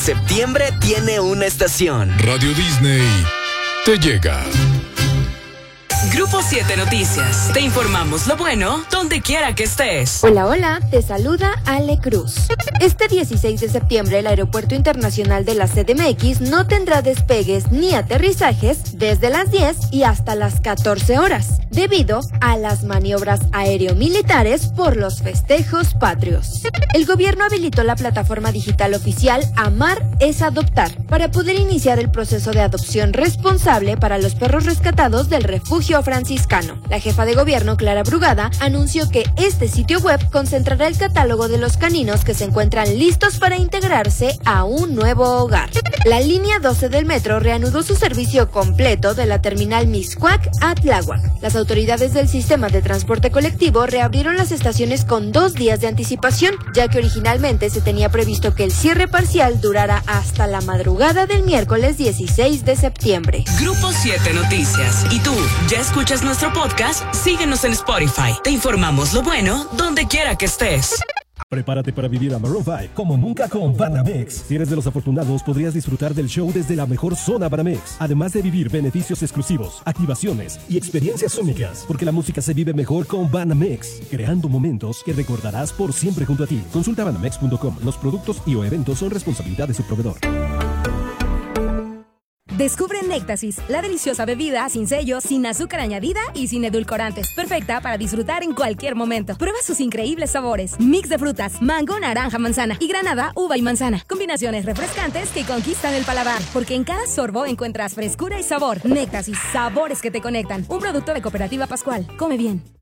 Septiembre tiene una estación. Radio Disney te llega. Grupo 7 Noticias. Te informamos lo bueno donde quiera que estés. Hola, hola, te saluda Ale Cruz. Este 16 de septiembre el Aeropuerto Internacional de la CDMX no tendrá despegues ni aterrizajes desde las 10 y hasta las 14 horas, debido a las maniobras aeromilitares por los festejos patrios. El gobierno habilitó la plataforma digital oficial Amar es Adoptar para poder iniciar el proceso de adopción responsable para los perros rescatados del refugio franciscano. La jefa de gobierno, Clara Brugada, anunció que este sitio web concentrará el catálogo de los caninos que se encuentran listos para integrarse a un nuevo hogar. La línea 12 del metro reanudó su servicio completo de la terminal Mixcoac a Tláhuac. Las autoridades del sistema de transporte colectivo reabrieron las estaciones con 2 días de anticipación, ya que originalmente se tenía previsto que el cierre parcial durara hasta la madrugada del miércoles 16 de septiembre. Grupo 7 Noticias. ¿Y tú, ya escuchas nuestro podcast? Síguenos en Spotify. Te informamos lo bueno donde quiera que estés. Prepárate para vivir a Maroon 5 como nunca con Banamex. Si eres de los afortunados, podrías disfrutar del show desde la mejor zona Banamex, además de vivir beneficios exclusivos, activaciones y experiencias únicas, porque la música se vive mejor con Banamex, creando momentos que recordarás por siempre junto a ti. Consulta banamex.com. Los productos y o eventos son responsabilidad de su proveedor. Descubre Néctasis, la deliciosa bebida sin sellos, sin azúcar añadida y sin edulcorantes. Perfecta para disfrutar en cualquier momento. Prueba sus increíbles sabores. Mix de frutas, mango, naranja, manzana y granada, uva y manzana. Combinaciones refrescantes que conquistan el paladar. Porque en cada sorbo encuentras frescura y sabor. Néctasis, sabores que te conectan. Un producto de Cooperativa Pascual. Come bien.